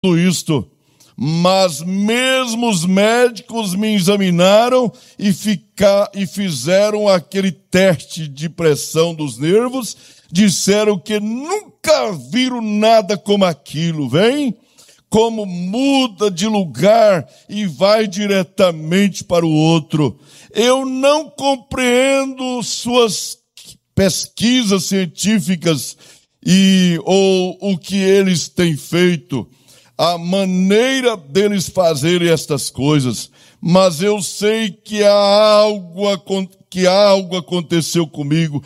isto, mas mesmo os médicos me examinaram e fizeram aquele teste de pressão dos nervos, disseram que nunca viram nada como aquilo, vem? Como muda de lugar e vai diretamente para o outro. Eu não compreendo suas pesquisas científicas ou o que eles têm feito, a maneira deles fazerem estas coisas, mas eu sei que algo aconteceu comigo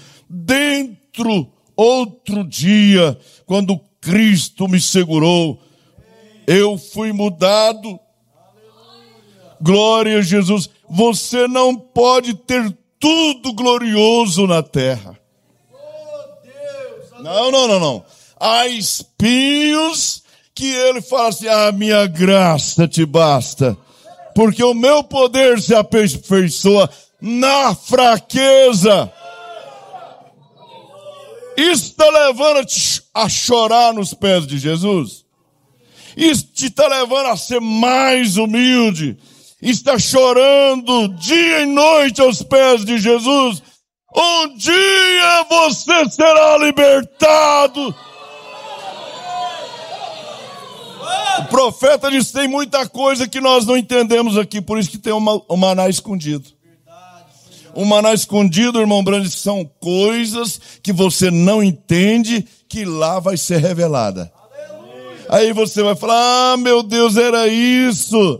outro dia, quando Cristo me segurou. Eu fui mudado. Glória a Jesus. Você não pode ter tudo glorioso na terra. Não. Há espinhos que ele fala assim, minha graça te basta, porque o meu poder se aperfeiçoa na fraqueza. Isso está levando a chorar nos pés de Jesus? Isso te está levando a ser mais humilde? Está chorando dia e noite aos pés de Jesus? Um dia você será libertado. O profeta disse, tem muita coisa que nós não entendemos aqui, por isso que tem um maná escondido. O maná escondido, irmão Brandes, são coisas que você não entende, que lá vai ser revelada. Aí você vai falar, meu Deus, era isso,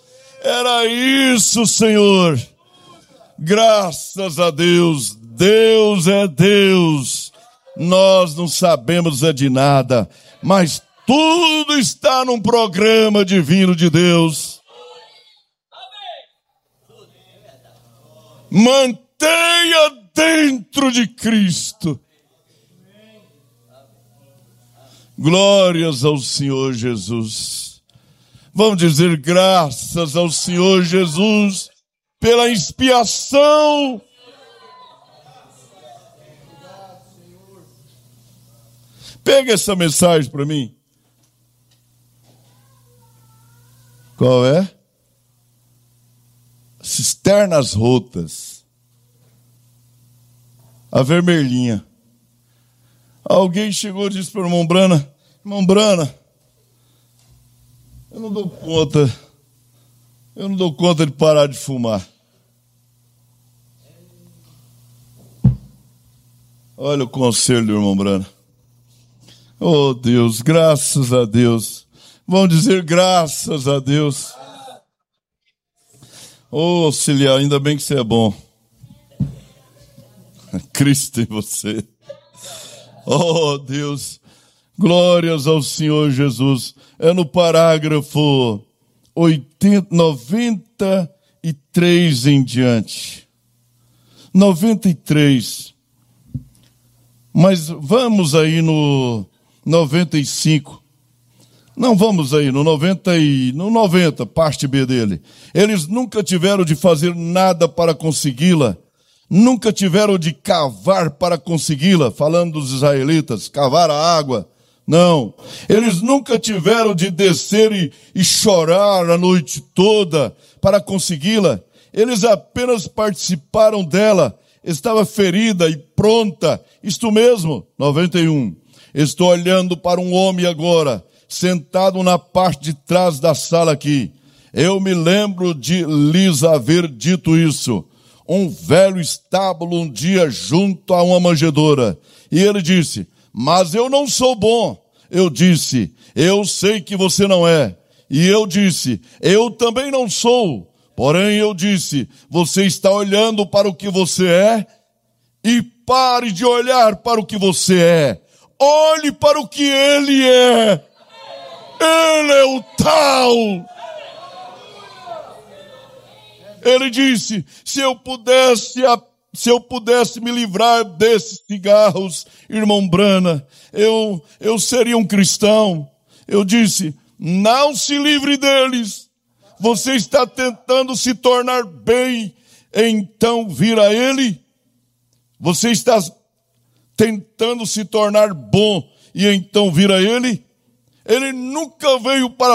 Senhor. Graças a Deus, Deus é Deus. Nós não sabemos de nada, mas tudo está num programa divino de Deus. Mantenha dentro de Cristo. Glórias ao Senhor Jesus. Vamos dizer graças ao Senhor Jesus pela expiação. Pega essa mensagem para mim. Qual é? Cisternas rotas. A vermelhinha. Alguém chegou e disse para o irmão Brana, eu não dou conta de parar de fumar. Olha o conselho do irmão Brana. Oh Deus, graças a Deus. Vamos dizer graças a Deus. Oh, auxiliar, ainda bem que você é bom. Cristo em você. Oh, Deus. Glórias ao Senhor Jesus. É no parágrafo 93 em diante. 93. Mas vamos aí no 95. Não, vamos aí no 90, parte B dele. Eles nunca tiveram de fazer nada para consegui-la. Nunca tiveram de cavar para consegui-la. Falando dos israelitas, cavar a água. Não. Eles nunca tiveram de descer e chorar a noite toda para consegui-la. Eles apenas participaram dela. Estava ferida e pronta. Isto mesmo, 91. Estou olhando para um homem agora, sentado na parte de trás da sala aqui. Eu me lembro de lhes haver dito isso. Um velho estábulo um dia junto a uma manjedoura. E ele disse, mas eu não sou bom. Eu disse, eu sei que você não é. E eu disse, eu também não sou. Porém eu disse, você está olhando para o que você é? E pare de olhar para o que você é. Olhe para o que ele é. Ele é o tal. Ele disse, se eu pudesse me livrar desses cigarros, irmão Brana, eu seria um cristão. Eu disse, não se livre deles. Você está tentando se tornar bem, então vir a ele. Você está tentando se tornar bom e então vir a ele. Ele nunca veio para